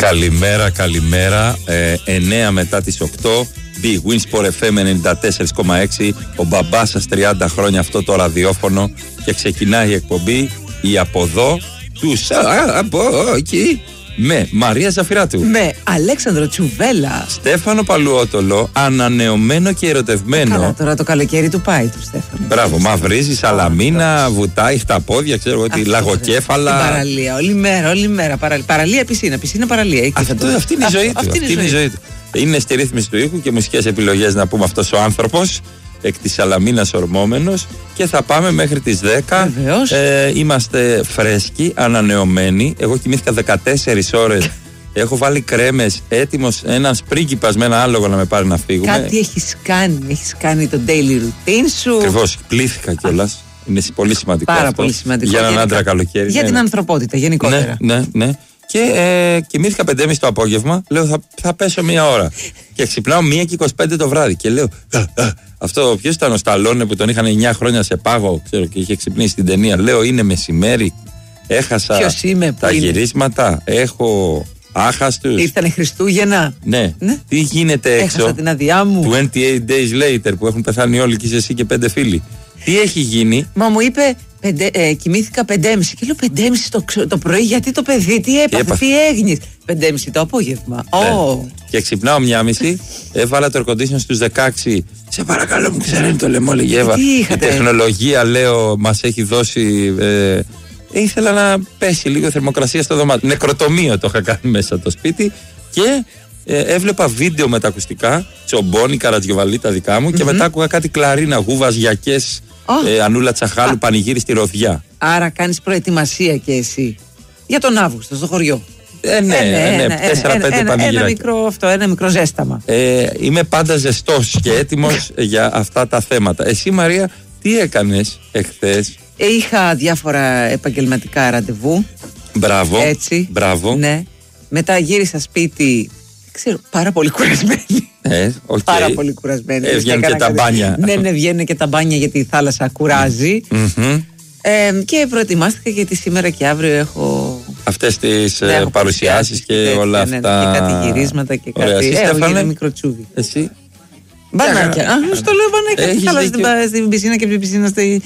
Καλημέρα. 9 μετά τις 8. Big Win Sport FM 94,6. Ο μπαμπάς σας 30 χρόνια αυτό το ραδιόφωνο. Και ξεκινάει η εκπομπή η από εδώ τους από εκεί. Με Μαρία Ζαφυράτου. Με Αλέξανδρο Τσουβέλα. Στέφανο Παλουότολο, ανανεωμένο και ερωτευμένο. Καλά, τώρα το καλοκαίρι του πάει του Στέφανο. Μπράβο, μαυρίζει, σαλαμίνα, βουτάει στα πόδια, ξέρω εγώ τι, λαγοκέφαλα. Στην παραλία, όλη μέρα. Παραλία, πισίνα, παραλία. Αυτή είναι η ζωή του. Αυτή είναι η ζωή του. Είναι στη ρύθμιση του ήχου και μουσικές επιλογές, να πούμε, αυτός ο άνθρωπος. Εκ της Σαλαμίνας ορμόμενος. Και θα πάμε μέχρι τις 10. Είμαστε φρέσκοι, ανανεωμένοι. Εγώ κοιμήθηκα 14 ώρες. Έχω βάλει κρέμες, έτοιμος ένας πρίγκιπας με ένα άλογο να με πάρει να φύγουμε. Κάτι έχεις κάνει το daily routine σου. Ακριβώς, πλήθηκα κιόλας. Είναι πολύ σημαντικό. Πάρα αυτό. πολύ σημαντικό. Για έναν άντρα καλοκαίρι. Για την ανθρωπότητα γενικότερα. Ναι. Και κοιμήθηκα 5:30 το απόγευμα. Λέω θα πέσω 1 ώρα. Και ξυπνάω 1:25 το βράδυ. Και λέω αυτό, ποιος ήταν ο Σταλόνε που τον είχαν 9 χρόνια σε πάγο, ξέρω, και είχε ξυπνήσει στην ταινία. Λέω είναι μεσημέρι. Έχασα τα γυρίσματα. Έχω άχαστους. Ήρθανε Χριστούγεννα. Ναι. Τι γίνεται έξω. Έχασα την αδειά μου. 28 days later που έχουν πεθάνει όλοι και είσαι εσύ και 5 φίλοι. Τι έχει γίνει. Μα μου είπε κοιμήθηκα 5:30. Και λέω 5:30 το πρωί, γιατί το παιδί τι έπαθε, τι έγινε. 5:30 το απόγευμα. Και ξυπνάω 1:30. Έβαλα το air condition στους 16. Σε παρακαλώ, μου ξέρετε το λαιμό, λέγε Εύα. Η τεχνολογία, λέω, μας έχει δώσει. Ήθελα να πέσει λίγο θερμοκρασία στο δωμάτιο. Νεκροτομείο το είχα κάνει μέσα το σπίτι. Και έβλεπα βίντεο με τα ακουστικά. Τσομπόνι, Καρατζιοβαλή τα δικά μου. Και μετά άκουγα κάτι κλαρίνα, γουβαζιακές. Ανούλα Τσαχάλου, πανηγύρι στη Ροδιά. Άρα κάνεις προετοιμασία και εσύ για τον Αύγουστο στο χωριό. Ναι, 4-5 πανηγύρια. Ένα μικρό ζέσταμα. Είμαι πάντα ζεστός και έτοιμος για αυτά τα θέματα. Εσύ, Μαρία, τι έκανες εχθές? Είχα διάφορα επαγγελματικά ραντεβού. Μπράβο. Έτσι. Μπράβο. Ναι. Μετά γύρισα σπίτι. Ξέρω, πάρα πολύ κουρασμένη. Πάρα πολύ κουρασμένη. Βγαίνουν και τα μπάνια. Ναι, βγαίνουν και τα μπάνια γιατί η θάλασσα κουράζει. Και προετοιμάστηκα γιατί σήμερα και αύριο έχω αυτές τις παρουσιάσεις και όλα αυτά. Και κάτι γυρίσματα και κάτι. Έχω γίνει μικρό τσούβι. Εσύ? Μπανάκια. Στο λέω μπανάκια. Θάλασσα στην πισίνα και από την πισίνα στη.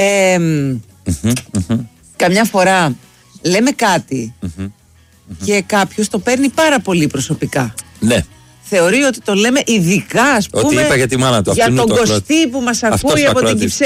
Καμιά φορά λέμε κάτι και κάποιος το παίρνει πάρα πολύ προσωπικά. Ναι. Θεωρεί ότι το λέμε ειδικά, ας πούμε, ότι είπα για τη μάνα του, για τον Κωστή που μας ακούει από την Κυψέλη.